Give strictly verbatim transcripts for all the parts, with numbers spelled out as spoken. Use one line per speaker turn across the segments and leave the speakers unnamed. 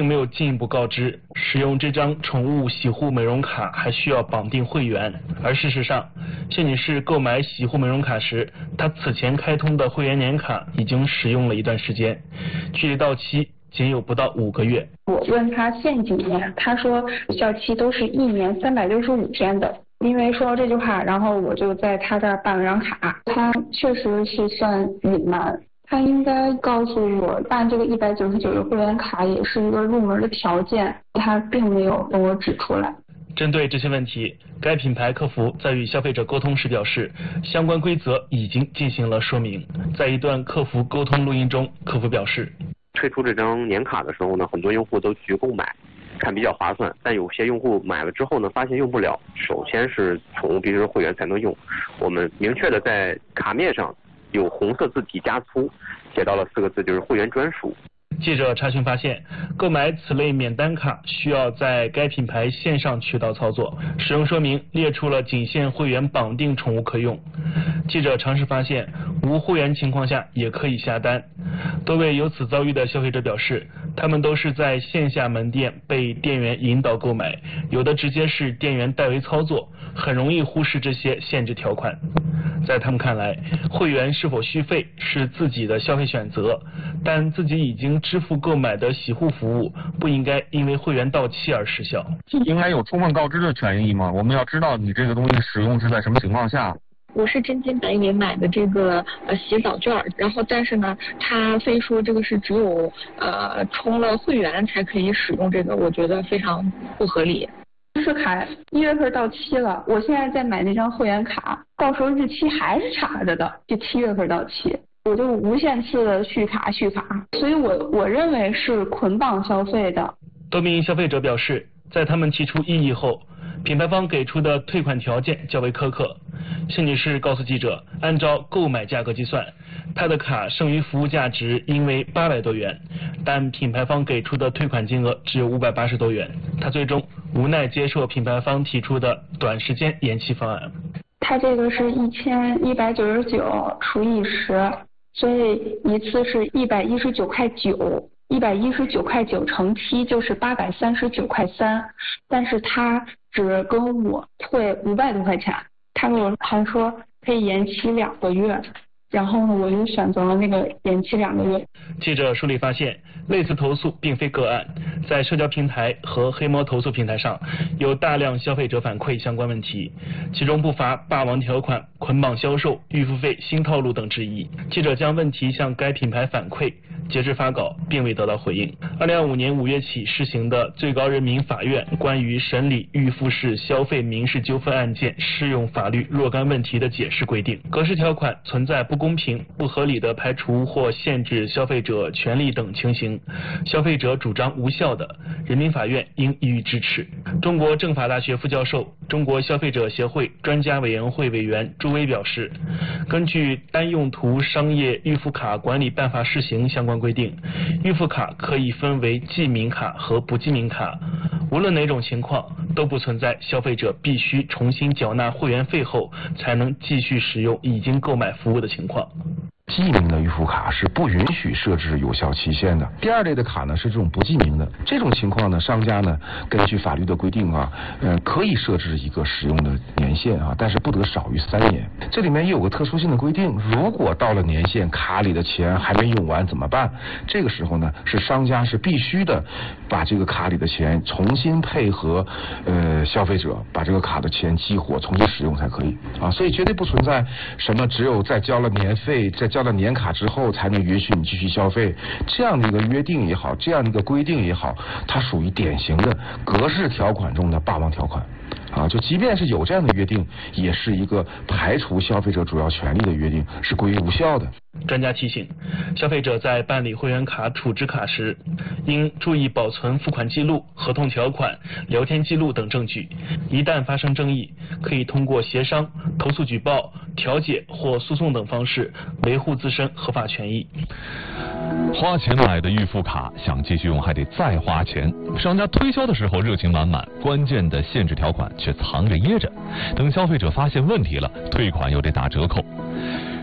没有进一步告知，使用这张宠物洗护美容卡还需要绑定会员。而事实上，谢女士购买洗护美容卡时，她此前开通的会员年卡已经使用了一段时间，距离到期仅有不到五个月。
我问他限几年，他说有效期都是一年三百六十五天的。因为说到这句话，然后我就在他这儿办了张卡，他确实是算隐瞒。他应该告诉我，办这个一百九十九的会员卡也是一个入门的条件，他并没有跟我指出来。
针对这些问题，该品牌客服在与消费者沟通时表示，相关规则已经进行了说明。在一段客服沟通录音中，客服表示，
推出这张年卡的时候呢，很多用户都去购买，看比较划算，但有些用户买了之后呢，发现用不了。首先是宠物必须是会员才能用，我们明确的在卡面上有红色字体加粗写到了四个字，就是会员专属。
记者查询发现，购买此类免单卡需要在该品牌线上渠道操作，使用说明列出了仅限会员绑定宠物可用。记者尝试发现，无会员情况下也可以下单。多位有此遭遇的消费者表示，他们都是在线下门店被店员引导购买，有的直接是店员代为操作，很容易忽视这些限制条款。在他们看来，会员是否续费是自己的消费选择，但自己已经支付购买的洗护服务不应该因为会员到期而失效。
应该有充分告知的权益吗？我们要知道你这个东西使用是在什么情况下。
我是真金白银买的这个呃洗澡券，然后但是呢，他非说这个是只有呃充了会员才可以使用这个，我觉得非常不合理。
这卡一月份到期了，我现在在买那张会员卡，到时候日期还是插着的，就七月份到期，我就无限次的续卡续卡，所以我我认为是捆绑消费的。
多名消费者表示，在他们提出异议后，品牌方给出的退款条件较为苛刻。谢女士告诉记者，按照购买价格计算，她的卡剩余服务价值应为八百多元，但品牌方给出的退款金额只有五百八十多元，她最终无奈接受品牌方提出的短时间延期方案。
它这个是一千一百九十九除以十，所以一次是一百一十九块九。一百一十九块九乘七就是八百三十九块三，但是他只跟我退五百多块钱，他跟我还说可以延期两个月，然后呢，我就选择了那个延期两个月。
记者梳理发现，类似投诉并非个案，在社交平台和黑猫投诉平台上，有大量消费者反馈相关问题，其中不乏霸王条款、捆绑销售、预付费新套路等质疑。记者将问题向该品牌反馈，截至发稿并未得到回应。二零二五年五月起施行的最高人民法院关于审理预付式消费民事纠纷案件适用法律若干问题的解释规定，格式条款存在不公平、不合理的排除或限制消费者权利等情形，消费者主张无效的，人民法院应予以支持。中国政法大学副教授、中国消费者协会专家委员会委员朱威表示，根据单用途商业预付卡管理办法试行相关规定，预付卡可以分为记名卡和不记名卡，无论哪种情况都不存在消费者必须重新缴纳会员费后才能继续使用已经购买服务的情况。
记名的预付卡是不允许设置有效期限的。第二类的卡呢是这种不记名的，这种情况呢，商家呢根据法律的规定啊，呃可以设置一个使用的年限啊，但是不得少于三年。这里面也有个特殊性的规定，如果到了年限，卡里的钱还没用完怎么办？这个时候呢，是商家是必须的把这个卡里的钱重新配合呃消费者把这个卡的钱激活重新使用才可以啊，所以绝对不存在什么只有在交了年费在交了年卡之后才能允许你继续消费，这样的一个约定也好，这样的一个规定也好，它属于典型的格式条款中的霸王条款啊，就即便是有这样的约定，也是一个排除消费者主要权利的约定，是归于无效的。
专家提醒，消费者在办理会员卡储值卡时，应注意保存付款记录、合同条款、聊天记录等证据。一旦发生争议，可以通过协商、投诉举报、调解或诉讼等方式维护自身合法权益。
花钱买的预付卡，想继续用还得再花钱。商家推销的时候热情满满，关键的限制条款却藏着掖着，等消费者发现问题了，退款又得打折扣。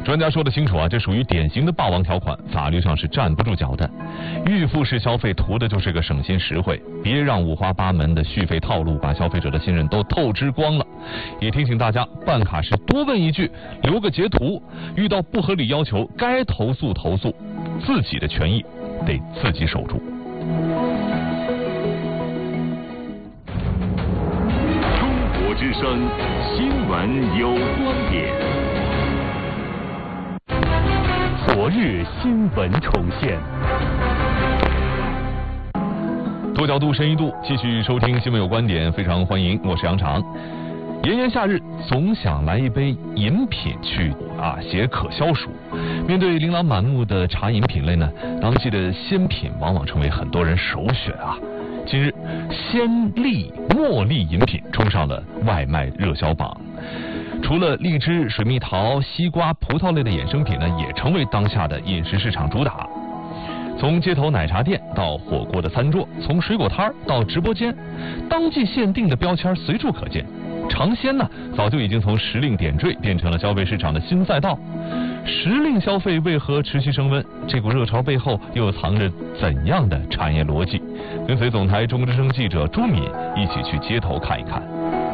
专家说得清楚啊，这属于典型的霸王条款，法律上是站不住脚的。预付式消费图的就是个省心实惠，别让五花八门的续费套路把消费者的信任都透支光了。也提醒大家，办卡时多问一句，留个截图，遇到不合理要求该投诉投诉，自己的权益得自己守住。
中国之声新闻有观点。昨日新闻重现。
多角度深一度，继续收听新闻有观点，非常欢迎，我是杨常。炎炎夏日，总想来一杯饮品去啊解渴消暑。面对琳琅满目的茶饮品类呢，当季的鲜品往往成为很多人首选啊。近日，鲜荔茉莉饮品冲上了外卖热销榜。除了荔枝、水蜜桃、西瓜、葡萄类的衍生品呢，也成为当下的饮食市场主打。从街头奶茶店到火锅的餐桌，从水果摊到直播间，当季限定的标签随处可见。尝鲜呢，早就已经从时令点缀变成了消费市场的新赛道。时令消费为何持续升温？这股热潮背后又藏着怎样的产业逻辑？跟随总台中国之声记者朱敏一起去街头看一看。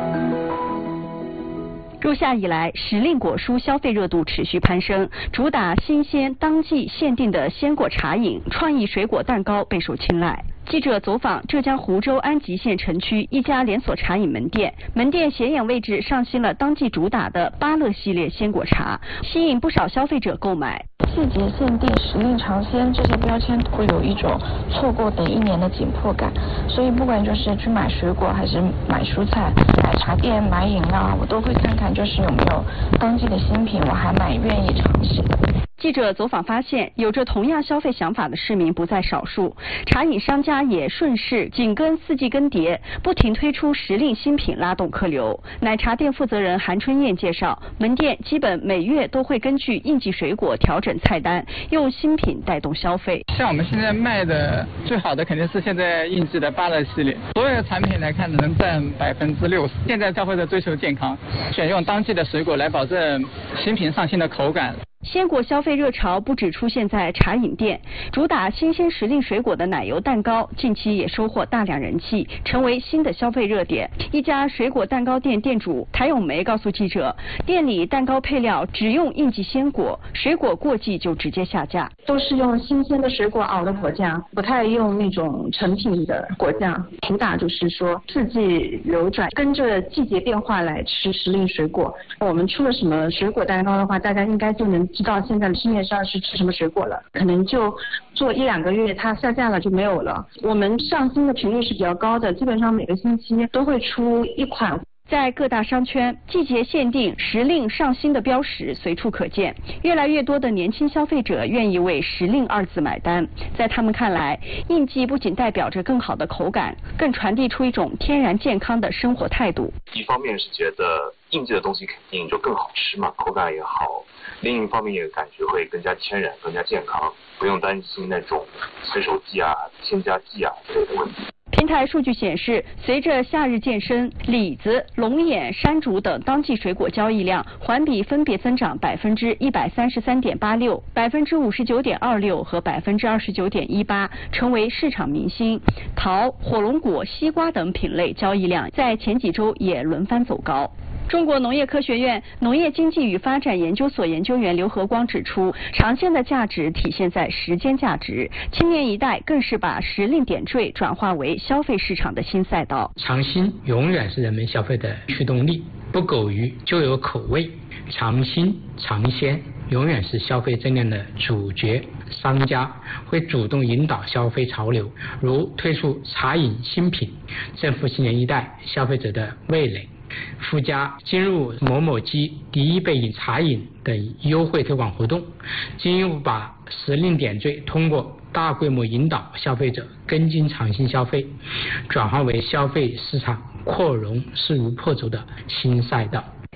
入夏以来，时令果蔬消费热度持续攀升，主打新鲜当季限定的鲜果茶饮、创意水果蛋糕备受青睐。记者走访浙江湖州安吉县城区一家连锁茶饮门店，门店显眼位置上新了当季主打的芭乐系列鲜果茶，吸引不少消费者购买。
季节限定、时令尝鲜这些标签会有一种错过等一年的紧迫感，所以不管就是去买水果还是买蔬菜、买茶店、买饮料，我都会看看就是有没有当季的新品，我还蛮愿意尝试的。
记者走访发现，有着同样消费想法的市民不在少数，茶饮商家也顺势紧跟四季更迭，不停推出时令新品拉动客流。奶茶店负责人韩春燕介绍，门店基本每月都会根据应季水果调整菜单，用新品带动消费。
像我们现在卖的最好的肯定是现在应季的芭乐系列，所有的产品来看能占百分之六十。现在消费者追求健康，选用当季的水果来保证新品上新的口感。
鲜果消费热潮不只出现在茶饮店，主打新鲜时令水果的奶油蛋糕近期也收获大量人气，成为新的消费热点。一家水果蛋糕店店主谭咏梅告诉记者，店里蛋糕配料只用应季鲜果，水果过季就直接下架，
都是用新鲜的水果熬的果酱，不太用那种成品的果酱。主打就是说四季流转，跟着季节变化来吃时令水果。我们出了什么水果蛋糕的话，大家应该就能知道现在市面上是吃什么水果了，可能就做一两个月它下架了就没有了。我们上新的频率是比较高的，基本上每个星期都会出一款。
在各大商圈，季节限定、时令上新的标识随处可见，越来越多的年轻消费者愿意为时令二字买单。在他们看来，应季不仅代表着更好的口感，更传递出一种天然健康的生活态度。
一方面是觉得应季的东西肯定就更好吃嘛，口感也好；另一方面也感觉会更加天然、更加健康，不用担心那种催熟剂啊、添加剂啊之类的问题。
平台数据显示，随着夏日渐深，李子、龙眼、山竹等当季水果交易量环比分别增长百分之一百三十三点八六、百分之五十九点二六和百分之二十九点一八，成为市场明星。桃、火龙果、西瓜等品类交易量在前几周也轮番走高。中国农业科学院农业经济与发展研究所研究员刘和光指出，长线的价值体现在时间价值，青年一代更是把时令点缀转化为消费市场的新赛道。
尝新永远是人们消费的驱动力，不苟于就有口味，尝新尝鲜永远是消费增量的主角。商家会主动引导消费潮流，如推出茶饮新品，振奋青年一代消费者的味蕾。附加进入某某鸡第一杯饮茶饮等优惠推广活动，进一步把时令点缀通过大规模引导消费者跟进尝新消费，转化为消费市场扩容势如破竹的新赛道。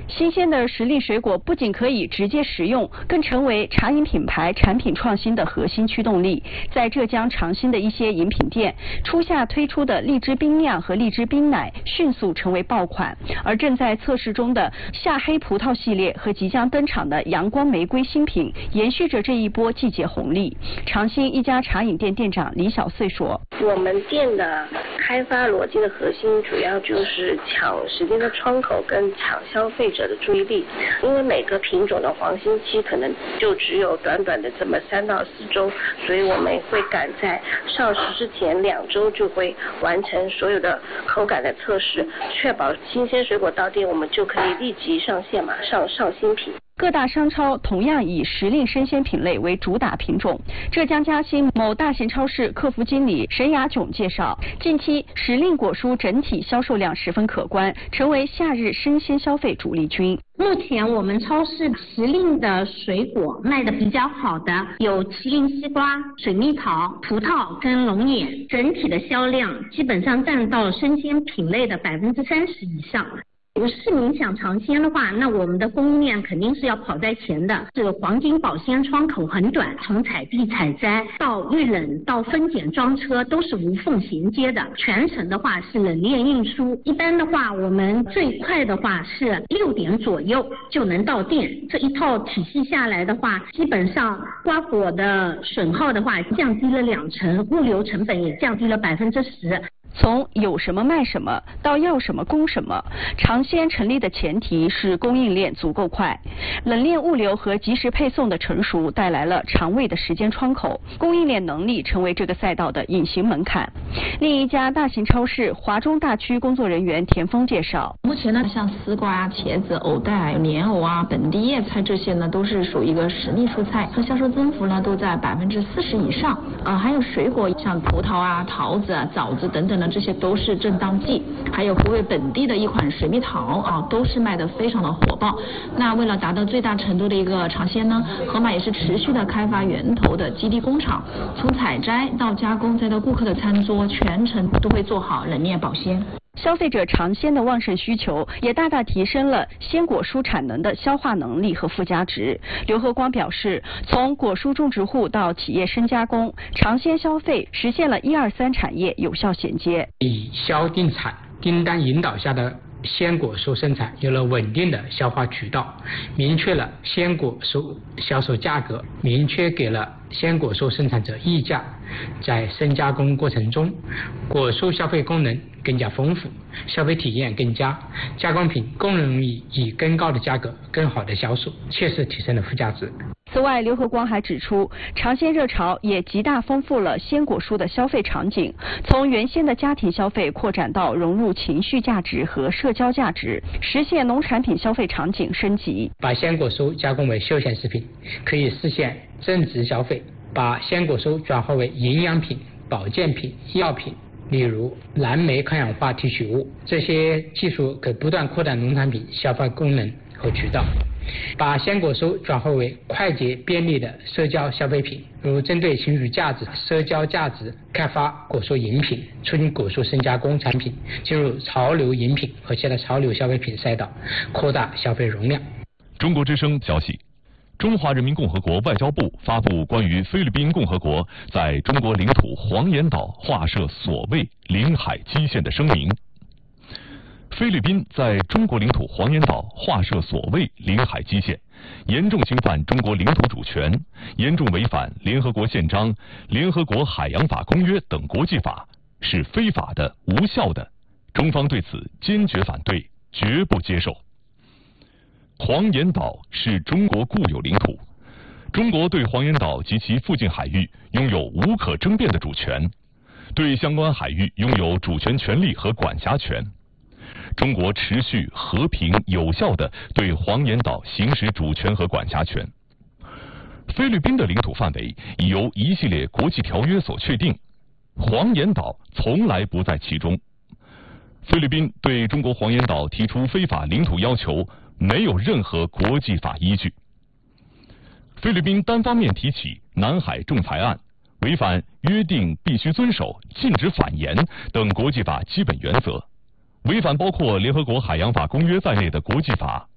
新鲜的时令水果不仅可以直接食用，更成为茶饮品牌产品创新的核心驱动力。在浙江长兴的一些饮品店，初夏推出的荔枝冰酿和荔枝冰奶迅速成为爆款，而正在测试中的夏黑葡萄系列和即将登场的阳光玫瑰新品，延续着这一波季节红利。长兴一家茶饮店店长李小穗说：“
我们店的开发逻辑的核心主要就是抢时间的窗口跟抢消费者的注意力，因为每个品种的黄金期可能就只有短短的这么三到四周，所以我们会赶在上市之前两周就会完成所有的口感的测试，确保新鲜水果到店，我们就可以立即上线，马上上新品。”
各大商超同样以时令生鲜品类为主打品种。浙江嘉兴某大型超市客服经理沈雅炯介绍，近期时令果蔬整体销售量十分可观，成为夏日生鲜消费主力军。
目前我们超市时令的水果卖的比较好的有麒麟西瓜、水蜜桃、葡萄跟龙眼，整体的销量基本上占到生鲜品类的百分之三十以上。如果市民想尝鲜的话，那我们的供应链肯定是要跑在前的。这个黄金保鲜窗口很短，从采地采摘到预冷到分拣装车都是无缝衔接的。全程的话是冷链运输，一般的话我们最快的话是六点左右就能到店。这一套体系下来的话，基本上瓜果的损耗的话降低了两成，物流成本也降低了百分之十。
从有什么卖什么到要什么供什么，长鲜成立的前提是供应链足够快。冷链物流和及时配送的成熟带来了长尾的时间窗口，供应链能力成为这个赛道的隐形门槛。另一家大型超市华中大区工作人员田峰介绍，
目前呢，像丝瓜、茄子、藕带、莲藕啊、本地叶菜这些呢，都是属于一个时令蔬菜，和销售增幅呢都在百分之四十以上。呃，还有水果，像葡萄啊、桃子啊、枣子等等的。这些都是正当季，还有湖北本地的一款水蜜桃啊，都是卖得非常的火爆。那为了达到最大程度的一个尝鲜呢，盒马也是持续的开发源头的基地工厂，从采摘到加工再到顾客的餐桌，全程都会做好冷链保鲜。
消费者尝鲜的旺盛需求，也大大提升了鲜果蔬产能的消化能力和附加值。刘和光表示，从果蔬种植户到企业深加工，尝鲜消费实现了一二三产业有效衔接。
以销定产订单引导下的鲜果蔬生产有了稳定的消化渠道，明确了鲜果蔬销售价格，明确给了鲜果蔬生产者溢价。在深加工过程中，果蔬消费功能更加丰富，消费体验更佳，加工品更容易以更高的价格更好的销售，切实提升了附加值。
此外，刘和光还指出，尝鲜热潮也极大丰富了鲜果蔬的消费场景，从原先的家庭消费扩展到融入情绪价值和社交价值，实现农产品消费场景升级。
把鲜果蔬加工为休闲食品，可以实现增值消费；把鲜果蔬转化为营养品、保健品、药品，例如蓝莓抗氧化提取物，这些技术可不断扩大农产品消费功能和渠道。把鲜果蔬转化为快捷便利的社交消费品，如针对情绪价值、社交价值开发果蔬饮品，促进果蔬深加工产品进入潮流饮品和其他潮流消费品赛道，扩大消费容量。
中国之声消息，中华人民共和国外交部发布关于菲律宾共和国在中国领土黄岩岛划设所谓领海基线的声明。菲律宾在中国领土黄岩岛划设所谓领海基线，严重侵犯中国领土主权，严重违反联合国宪章、联合国海洋法公约等国际法，是非法的、无效的。中方对此坚决反对，绝不接受。黄岩岛是中国固有领土，中国对黄岩岛及其附近海域拥有无可争辩的主权，对相关海域拥有主权权利和管辖权。中国持续和平有效地对黄岩岛行使主权和管辖权。菲律宾的领土范围已由一系列国际条约所确定，黄岩岛从来不在其中。菲律宾对中国黄岩岛提出非法领土要求，没有任何国际法依据。菲律宾单方面提起南海仲裁案，违反约定必须遵守、禁止反言等国际法基本原则，违反包括联合国海洋法公约在内的国际法，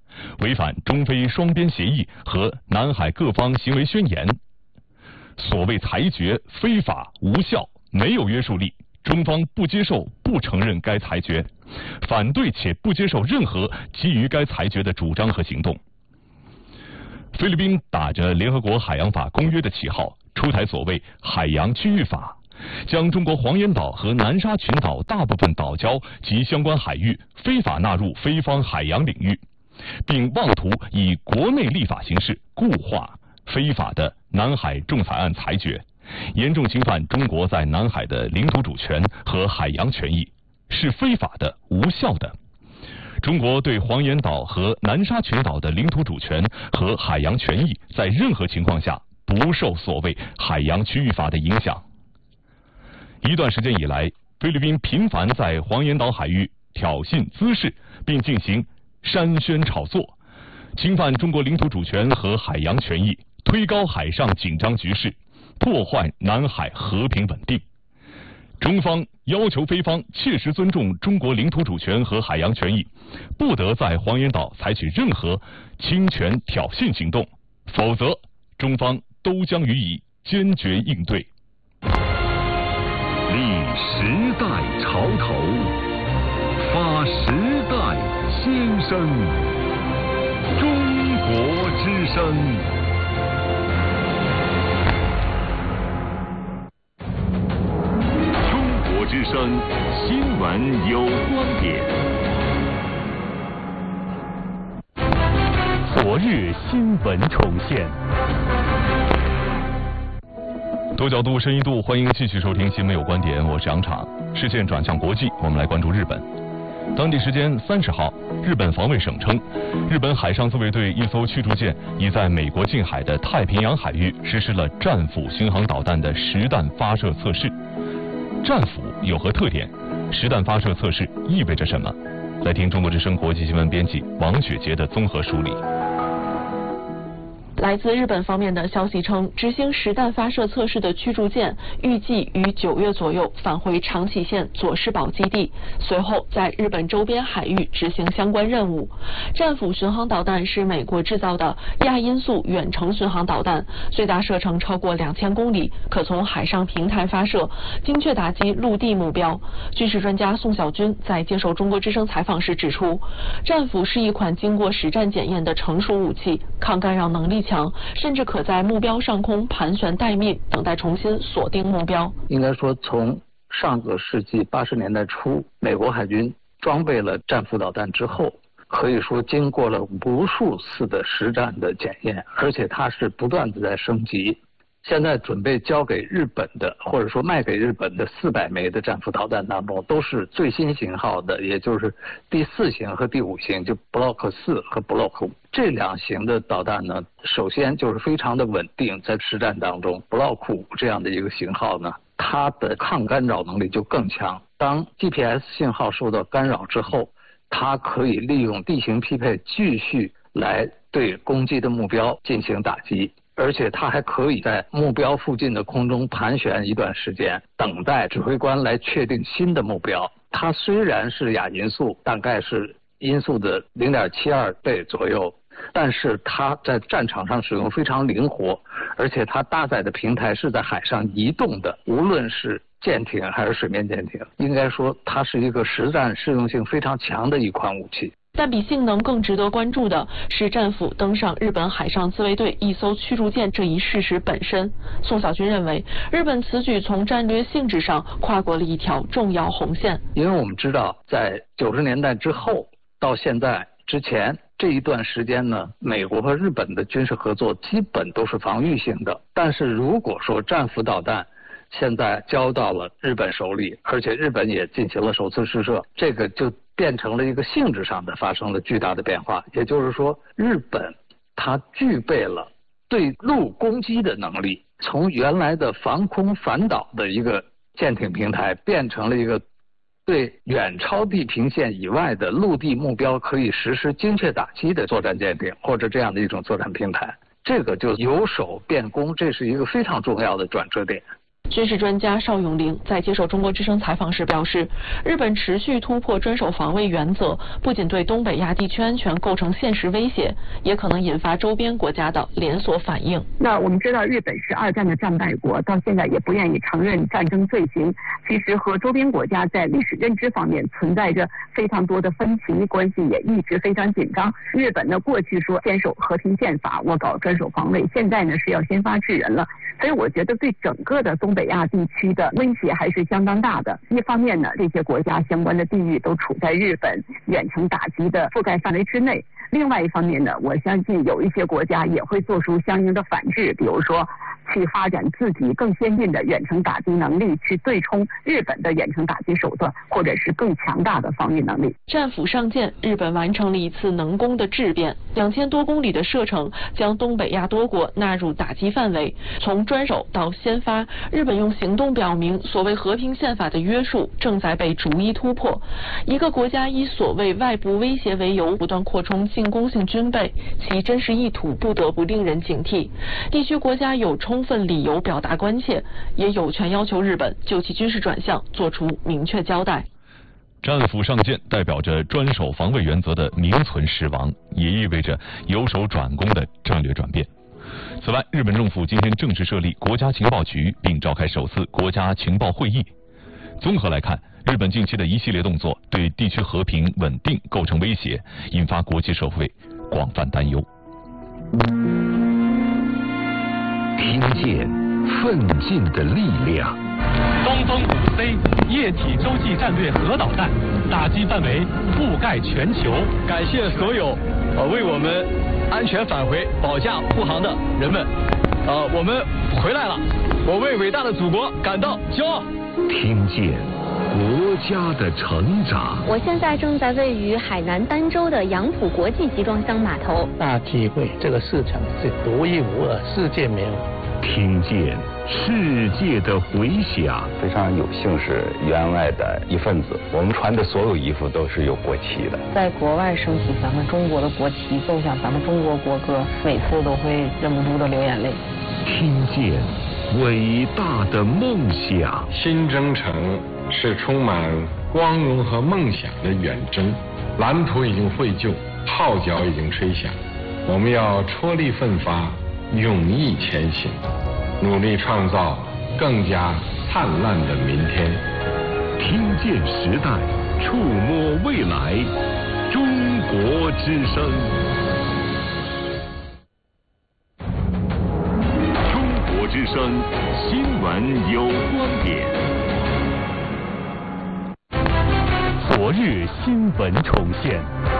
违反中非双边协议和南海各方行为宣言。所谓裁决非法无效，没有约束力，中方不接受、不承认该裁决，反对且不接受任何基于该裁决的主张和行动。菲律宾打着联合国海洋法公约的旗号，出台所谓海洋区域法，将中国黄岩岛和南沙群岛大部分岛礁及相关海域非法纳入非方海洋领域，并妄图以国内立法形式固化非法的南海仲裁案裁决，严重侵犯中国在南海的领土主权和海洋权益，是非法的、无效的。中国对黄岩岛和南沙群岛的领土主权和海洋权益，在任何情况下不受所谓海洋区域法的影响。一段时间以来，菲律宾频繁在黄岩岛海域挑衅滋事，并进行煽宣炒作，侵犯中国领土主权和海洋权益，推高海上紧张局势，破坏南海和平稳定。中方要求菲方切实尊重中国领土主权和海洋权益，不得在黄岩岛采取任何侵权挑衅行动，否则中方都将予以坚决应对。
立时代潮头，发时代先声，中国之声。之声新闻有观点。
昨日新闻重现。多角度、深一度，欢迎继续收听新闻有观点，我是杨昶。视线转向国际，我们来关注日本。当地时间三十号，日本防卫省称，日本海上自卫队一艘驱逐舰已在美国近海的太平洋海域实施了战斧巡航导弹的实弹发射测试。战斧有何特点？实弹发射测试意味着什么？来听中国之声国际新闻编辑王雪杰的综合梳理。
来自日本方面的消息称，执行实弹发射测试的驱逐舰预计于九月左右返回长崎县佐世保基地，随后在日本周边海域执行相关任务。战斧巡航导弹是美国制造的亚音速远程巡航导弹，最大射程超过两千公里，可从海上平台发射，精确打击陆地目标。军事专家宋小军在接受中国之声采访时指出，战斧是一款经过实战检验的成熟武器，抗干扰能力强，甚至可在目标上空盘旋待命，等待重新锁定目标。
应该说，从上个世纪八十年代初，美国海军装备了战斧导弹之后，可以说经过了无数次的实战的检验，而且它是不断的在升级。现在准备交给日本的，或者说卖给日本的四百枚的战斧导弹当中，都是最新型号的，也就是第四型和第五型，就 Block 四和 Block 五这两型的导弹呢，首先就是非常的稳定，在实战当中 Block 五这样的一个型号呢，它的抗干扰能力就更强。当 G P S 信号受到干扰之后，它可以利用地形匹配继续来对攻击的目标进行打击。而且它还可以在目标附近的空中盘旋一段时间，等待指挥官来确定新的目标。它虽然是亚音速，大概是音速的 零点七二 倍左右，但是它在战场上使用非常灵活，而且它搭载的平台是在海上移动的，无论是舰艇还是水面舰艇，应该说它是一个实战适用性非常强的一款武器。
但比性能更值得关注的是战斧登上日本海上自卫队一艘驱逐舰这一事实本身。宋小军认为，日本此举从战略性质上跨过了一条重要红线。
因为我们知道，在九十年代之后到现在之前这一段时间呢，美国和日本的军事合作基本都是防御性的。但是如果说战斧导弹现在交到了日本手里，而且日本也进行了首次试射，这个就变成了一个性质上的发生了巨大的变化。也就是说，日本它具备了对陆攻击的能力，从原来的防空反导的一个舰艇平台，变成了一个对远超地平线以外的陆地目标可以实施精确打击的作战舰艇，或者这样的一种作战平台。这个就由守变攻，这是一个非常重要的转折点。
军事专家邵永龄在接受中国之声采访时表示，日本持续突破专守防卫原则，不仅对东北亚地区安全构成现实威胁，也可能引发周边国家的连锁反应。
那我们知道，日本是二战的战败国，到现在也不愿意承认战争罪行，其实和周边国家在历史认知方面存在着非常多的分歧，关系也一直非常紧张。日本呢，过去说坚守和平宪法，我搞专守防卫，现在呢是要先发制人了。所以我觉得对整个的东北亚地区的威胁还是相当大的。一方面呢，这些国家相关的地域都处在日本远程打击的覆盖范围之内；另外一方面呢，我相信有一些国家也会做出相应的反制，比如说去发展自己更先进的远程打击能力，去对冲日本的远程打击手段，或者是更强大的防御能力。
战斧上舰，日本完成了一次能攻的质变，两千多公里的射程将东北亚多国纳入打击范围。从专守到先发，日本用行动表明，所谓和平宪法的约束正在被逐一突破。一个国家以所谓外部威胁为由，不断扩充进攻性军备，其真实意图不得不令人警惕。地区国家有充分理由表达关切，也有权要求日本就其军事转向做出明确交代。
战斧上舰代表着专守防卫原则的名存实亡，也意味着由守转攻的战略转变。此外，日本政府今天正式设立国家情报局，并召开首次国家情报会议。综合来看，日本近期的一系列动作对地区和平稳定构成威胁，引发国际社会广泛担忧。
听见奋进的力量。
东风五 C 液体洲际战略核导弹打击范围覆盖全球。
感谢所有呃为我们安全返回保驾护航的人们，呃，我们回来了，我为伟大的祖国感到骄傲。
听见国家的成长。
我现在正在位于海南儋州的杨浦国际集装箱码头，
大体会这个市场是独一无二，世界没有。
听见世界的回响。
非常有幸是员外的一份子，我们穿的所有衣服都是有国旗的。
在国外升起咱们中国的国旗，奏响咱们中国国歌，每次都会忍不住的流眼泪。
听见伟大的梦想。
新征程是充满光荣和梦想的远征，蓝图已经绘就，号角已经吹响，我们要踔厉奋发，勇毅前行，努力创造更加灿烂的明天。
听见时代，触摸未来，中国之声。中国之声新闻有观点。
昨日新闻重现。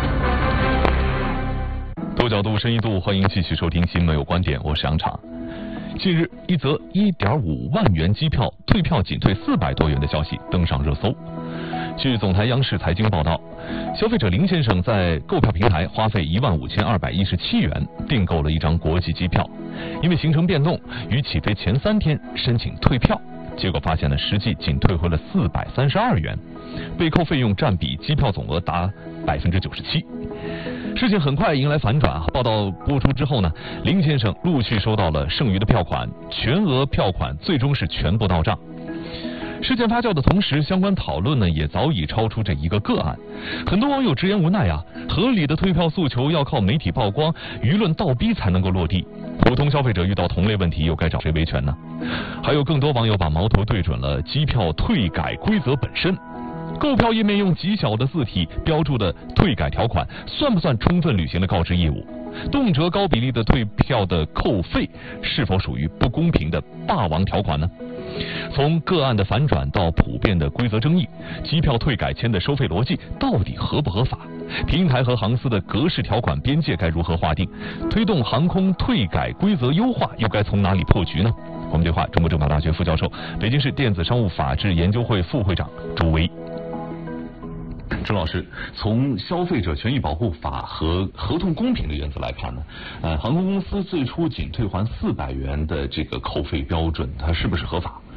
多角度、深一度，欢迎继续收听新闻有观点，我是杨场。近日，一则 一点五万元机票退票仅退四百多元的消息登上热搜。据总台央视财经报道，消费者林先生在购票平台花费一万五千二百一十七元订购了一张国际机票，因为行程变动，于起飞前三天申请退票，结果发现呢，实际仅退回了四百三十二元，被扣费用占比机票总额达百分之九十七。事情很快迎来反转啊！报道播出之后呢，林先生陆续收到了剩余的票款，全额票款最终是全部到账。事件发酵的同时，相关讨论呢也早已超出这一个个案。很多网友直言无奈啊，合理的退票诉求要靠媒体曝光、舆论倒逼才能够落地。普通消费者遇到同类问题，又该找谁维权呢？还有更多网友把矛头对准了机票退改规则本身。购票页面用极小的字体标注的退改条款，算不算充分履行了告知义务？动辄高比例的退票的扣费，是否属于不公平的霸王条款呢？从个案的反转到普遍的规则争议，机票退改签的收费逻辑到底合不合法？平台和航司的格式条款边界该如何划定？推动航空退改规则优化又该从哪里破局呢？我们对话中国政法大学副教授、北京市电子商务法治研究会副会长朱威。郑老师，从消费者权益保护法和合同公平的原则来看呢，呃，航空公司最初仅退还四百元的这个扣费标准，它是不是合法？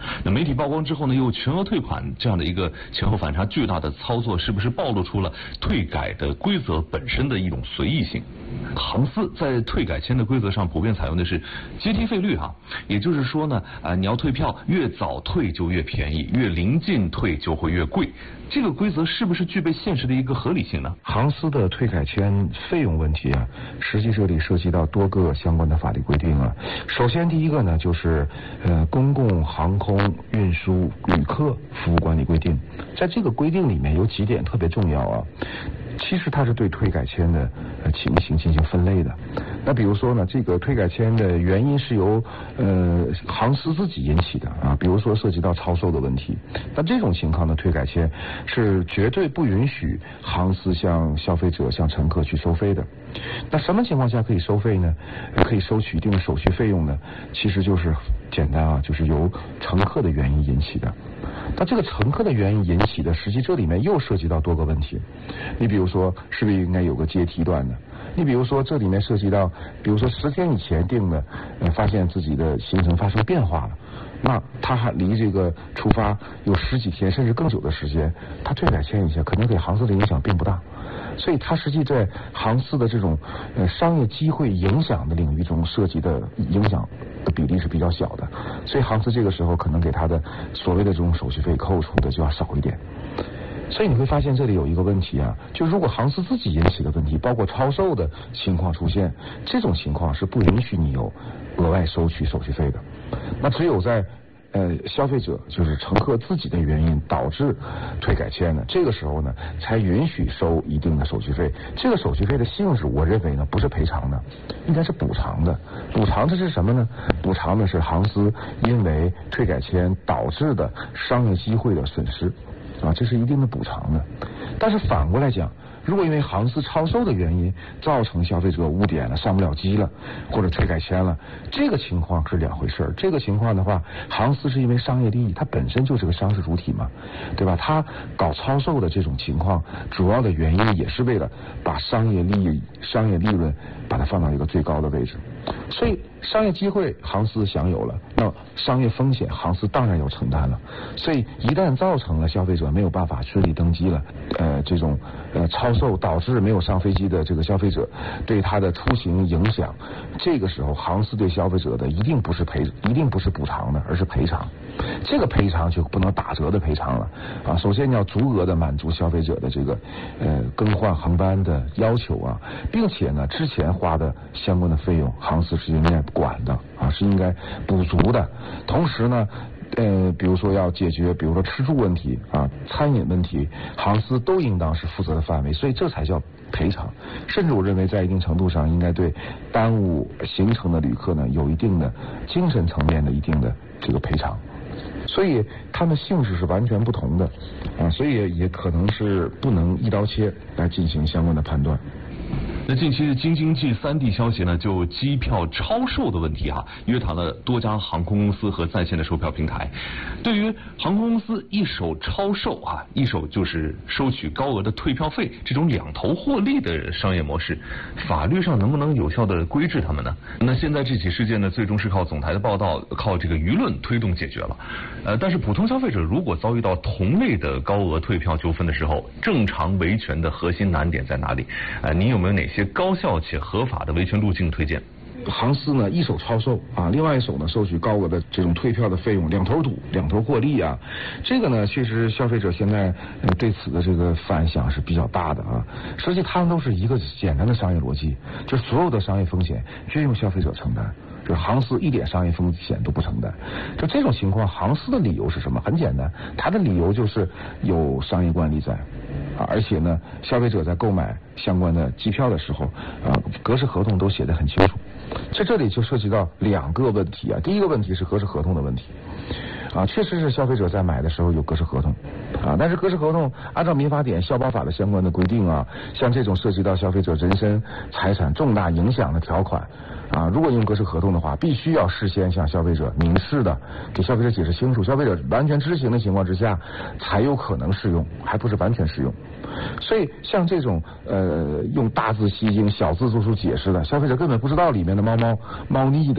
那媒体曝光之后呢，又全额退款，这样的一个前后反差巨大的操作，是不是暴露出了退改的规则本身的一种随意性？航司在退改签的规则上普遍采用的是阶梯费率哈，也就是说呢，啊，你要退票越早退就越便宜，越临近退就会越贵。这个规则是不是具备现实的一个合理性呢？
航司的退改签费用问题啊，实际这里涉及到多个相关的法律规定啊。首先第一个呢，就是呃公共航空运输旅客服务管理规定，在这个规定里面有几点特别重要啊。其实它是对退改签的呃情形进行分类的。那比如说呢，这个退改签的原因是由呃航司自己引起的啊，比如说涉及到超售的问题，那这种情况的退改签是绝对不允许航司向消费者、向乘客去收费的。那什么情况下可以收费呢？可以收取一定的手续费用呢？其实就是简单啊，就是由乘客的原因引起的。那这个乘客的原因引起的，实际这里面又涉及到多个问题。你比如说，是不是应该有个阶梯段的？你比如说，这里面涉及到，比如说十天以前定的，呃，发现自己的行程发生变化了，那他还离这个出发有十几天甚至更久的时间，他退改签一下，可能给航司的影响并不大。所以它实际在航司的这种呃商业机会影响的领域中涉及的影响的比例是比较小的，所以航司这个时候可能给他的所谓的这种手续费扣除的就要少一点。所以你会发现这里有一个问题啊，就如果航司自己引起的问题，包括超售的情况出现，这种情况是不允许你有额外收取手续费的。那只有在呃，消费者就是乘客自己的原因导致退改签呢，这个时候呢，才允许收一定的手续费。这个手续费的性质，我认为呢，不是赔偿的，应该是补偿的。补偿的是什么呢？补偿的是航司因为退改签导致的商业机会的损失，啊，这是一定的补偿的。但是反过来讲，如果因为航司超售的原因造成消费者误点了、上不了机了，或者退改签了，这个情况是两回事儿。这个情况的话，航司是因为商业利益，它本身就是个商事主体嘛，对吧？它搞超售的这种情况，主要的原因也是为了把商业利益、商业利润把它放到一个最高的位置。所以商业机会航司享有了，那商业风险航司当然要承担了。所以一旦造成了消费者没有办法顺利登机了，呃，这种呃超售导致没有上飞机的这个消费者对他的出行影响，这个时候航司对消费者的一定不是赔，一定不是补偿的，而是赔偿。这个赔偿就不能打折的赔偿了啊！首先你要足额的满足消费者的这个呃更换航班的要求啊，并且呢之前花的相关的费用，航司是应该管的啊，是应该补足的。同时呢，呃，比如说要解决，比如说吃住问题啊、餐饮问题，航司都应当是负责的范围，所以这才叫赔偿。甚至我认为，在一定程度上，应该对耽误行程的旅客呢，有一定的精神层面的一定的这个赔偿。所以它们性质是完全不同的啊，所以也可能是不能一刀切来进行相关的判断。
那近期京津冀三地消息呢，就机票超售的问题哈、啊，约谈了多家航空公司和在线的售票平台。对于航空公司一手超售啊，一手就是收取高额的退票费，这种两头获利的商业模式，法律上能不能有效的规制他们呢？那现在这起事件呢，最终是靠总台的报道，靠这个舆论推动解决了。呃，但是普通消费者如果遭遇到同类的高额退票纠纷的时候，正常维权的核心难点在哪里？呃，你有没有哪些些高效且合法的维权路径推荐？
航司呢一手超售啊，另外一手呢收取高额的这种退票的费用，两头赌，两头获利啊。这个呢，确实消费者现在、呃、对此的这个反响是比较大的啊。实际他们都是一个简单的商业逻辑，就所有的商业风险均由消费者承担。就是航司一点商业风险都不承担，就这种情况，航司的理由是什么？很简单，他的理由就是有商业惯例在啊，而且呢，消费者在购买相关的机票的时候啊，格式合同都写得很清楚。所以这里就涉及到两个问题啊，第一个问题是格式合同的问题。啊，确实是消费者在买的时候有格式合同啊，但是格式合同按照民法典、消保法的相关的规定啊，像这种涉及到消费者人身财产重大影响的条款啊，如果用格式合同的话，必须要事先向消费者明示的给消费者解释清楚，消费者完全知情的情况之下才有可能适用，还不是完全适用。所以像这种呃用大字吸睛、小字做出解释的，消费者根本不知道里面的猫猫猫腻的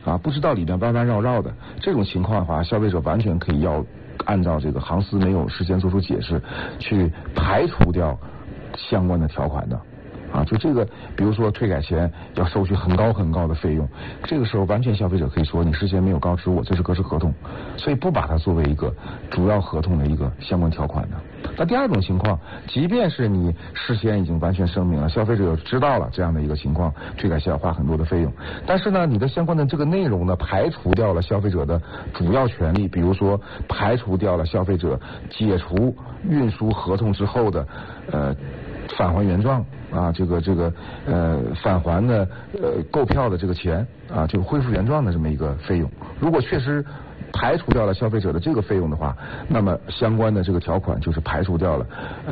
啊，不知道里面弯弯绕绕的，这种情况的话，消费者完全可以要按照这个航司没有事先做出解释，去排除掉相关的条款的。啊，就这个，比如说退改前要收取很高很高的费用，这个时候完全消费者可以说你事先没有告知我，这是格式合同，所以不把它作为一个主要合同的一个相关条款的。那第二种情况，即便是你事先已经完全声明了，消费者知道了这样的一个情况，退改前要花很多的费用，但是呢，你的相关的这个内容呢，排除掉了消费者的主要权利，比如说排除掉了消费者解除运输合同之后的呃。返还原状啊，这个这个呃返还的呃购票的这个钱啊，就恢复原状的这么一个费用。如果确实排除掉了消费者的这个费用的话，那么相关的这个条款就是排除掉了